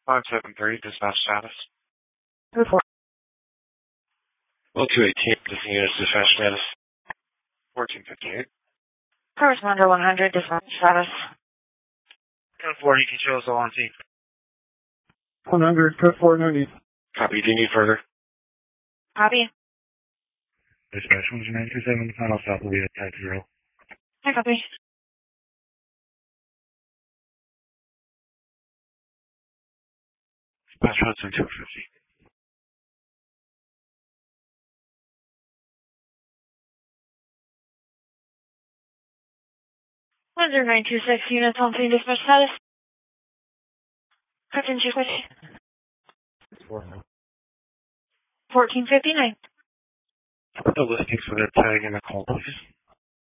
573, dispatch status. Report. 1218, missing units, dispatch status. 1458. Car responder 100, dispatch status. 1040, you can show us all on scene. 100, cut 490. Copy, do you need further? Copy. Dispatch 10927, final stop will be at type 0. I copy. Dispatch Hudson 250. Under 926 units on scene, dispatch status. Hudson 250. 1459. The listings for that tag and the call, please.